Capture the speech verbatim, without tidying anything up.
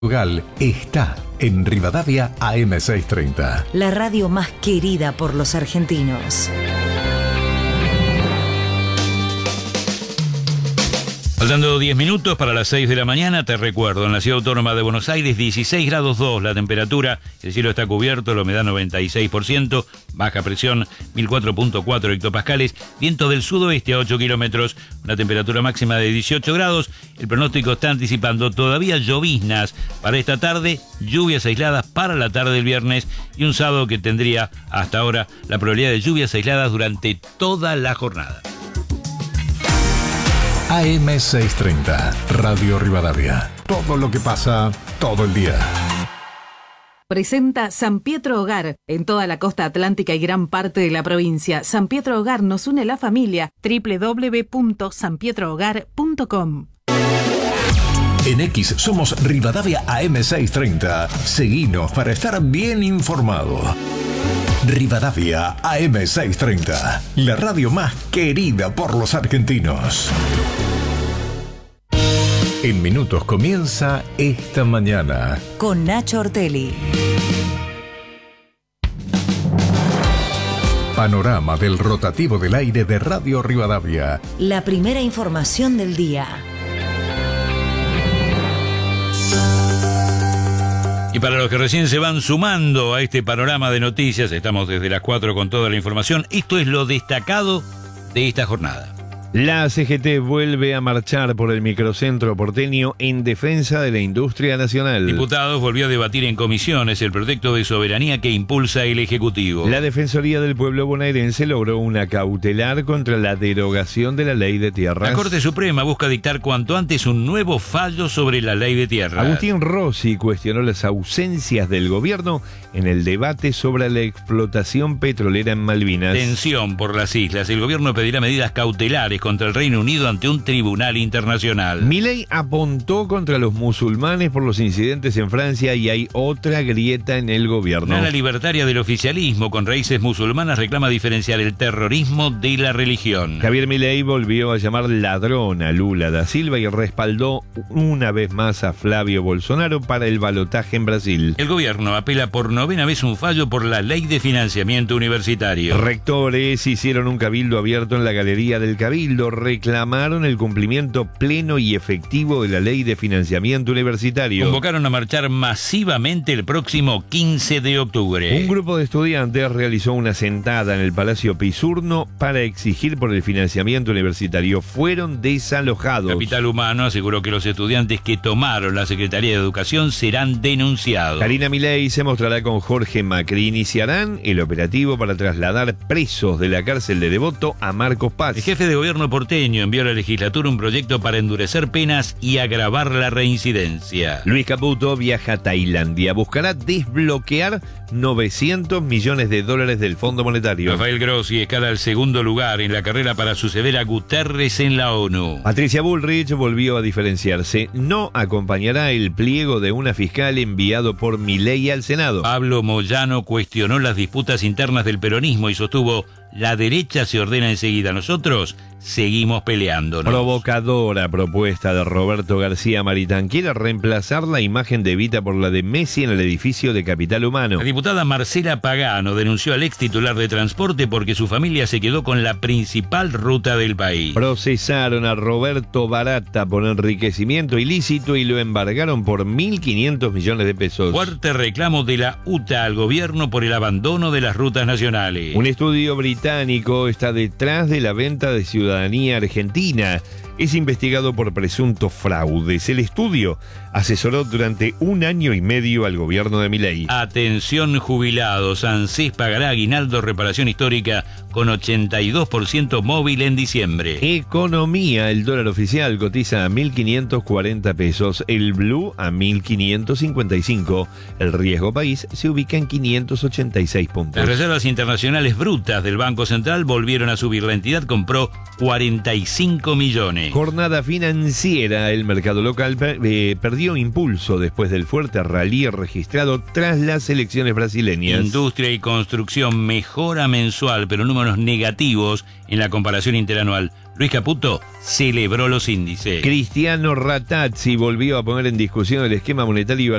Portugal está en Rivadavia A M seiscientos treinta. La radio más querida por los argentinos. Faltando diez minutos para las seis de la mañana, te recuerdo, en la Ciudad Autónoma de Buenos Aires, dieciséis grados dos la temperatura, el cielo está cubierto, la humedad noventa y seis por ciento, baja presión mil cuatro punto cuatro hectopascales, viento del sudoeste a ocho kilómetros, una temperatura máxima de dieciocho grados, el pronóstico está anticipando todavía lloviznas para esta tarde, lluvias aisladas para la tarde del viernes y un sábado que tendría hasta ahora la probabilidad de lluvias aisladas durante toda la jornada. A M seiscientos treinta, Radio Rivadavia. Todo lo que pasa, todo el día. Presenta San Pietro Hogar, en toda la costa atlántica y gran parte de la provincia. San Pietro Hogar nos une la familia. doble u doble u doble u punto san pietro hogar punto com. En X somos Rivadavia A M seiscientos treinta. Seguinos para estar bien informado. Rivadavia A M seiscientos treinta, la radio más querida por los argentinos. En minutos comienza Esta Mañana. Con Nacho Ortelli. Panorama del rotativo del aire de Radio Rivadavia. La primera información del día. Y para los que recién se van sumando a este panorama de noticias, estamos desde las cuatro con toda la información. Esto es lo destacado de esta jornada. La C G T vuelve a marchar por el microcentro porteño en defensa de la industria nacional. Diputados volvió a debatir en comisiones el proyecto de soberanía que impulsa el Ejecutivo. La Defensoría del Pueblo bonaerense logró una cautelar contra la derogación de la ley de tierras. La Corte Suprema busca dictar cuanto antes un nuevo fallo sobre la ley de tierras. Agustín Rossi cuestionó las ausencias del gobierno en el debate sobre la explotación petrolera en Malvinas. Tensión por las islas. El gobierno pedirá medidas cautelares contra el Reino Unido ante un tribunal internacional. Milei apuntó contra los musulmanes por los incidentes en Francia y hay otra grieta en el gobierno. La libertaria del oficialismo con raíces musulmanas reclama diferenciar el terrorismo de la religión. Javier Milei volvió a llamar ladrón a Lula da Silva y respaldó una vez más a Flavio Bolsonaro para el balotaje en Brasil. El gobierno apela por novena vez un fallo por la ley de financiamiento universitario. Rectores hicieron un cabildo abierto en la Galería del Cabildo. Reclamaron el cumplimiento pleno y efectivo de la ley de financiamiento universitario. Convocaron a marchar masivamente el próximo quince de octubre. Un grupo de estudiantes realizó una sentada en el Palacio Pisurno para exigir por el financiamiento universitario. Fueron desalojados. Capital Humano aseguró que los estudiantes que tomaron la Secretaría de Educación serán denunciados. Karina Milei se mostrará con Jorge Macri. Iniciarán el operativo para trasladar presos de la cárcel de Devoto a Marcos Paz. El jefe de gobierno porteño envió a la legislatura un proyecto para endurecer penas y agravar la reincidencia. Luis Caputo viaja a Tailandia. Buscará desbloquear novecientos millones de dólares del Fondo Monetario. Rafael Grossi escala al segundo lugar en la carrera para suceder a Guterres en la ONU. Patricia Bullrich volvió a diferenciarse. No acompañará el pliego de una fiscal enviado por Milei al Senado. Pablo Moyano cuestionó las disputas internas del peronismo y sostuvo: la derecha se ordena enseguida, nosotros seguimos peleándonos. Provocadora propuesta de Roberto García Maritán. Quiere reemplazar la imagen de Evita por la de Messi en el edificio de Capital Humano. La diputada Marcela Pagano denunció al ex titular de Transporte porque su familia se quedó con la principal ruta del país. Procesaron a Roberto Barata por enriquecimiento ilícito y lo embargaron por mil quinientos millones de pesos. Fuerte reclamo de la U T A al gobierno por el abandono de las rutas nacionales. Un estudio británico está detrás de la venta de ciudadanía argentina. Es investigado por presuntos fraudes. El estudio asesoró durante un año y medio al gobierno de Milei. Atención jubilados, ANSES pagará aguinaldo reparación histórica con ochenta y dos por ciento móvil en diciembre. Economía, el dólar oficial cotiza a mil quinientos cuarenta pesos, el blue a mil quinientos cincuenta y cinco, el riesgo país se ubica en quinientos ochenta y seis puntos. Las reservas internacionales brutas del Banco Central volvieron a subir. La entidad compró cuarenta y cinco millones. Jornada financiera, el mercado local eh, perdió impulso después del fuerte rally registrado tras las elecciones brasileñas. Industria y construcción mejora mensual, pero números negativos en la comparación interanual. Luis Caputo celebró los índices. Cristiano Ratazzi volvió a poner en discusión el esquema monetario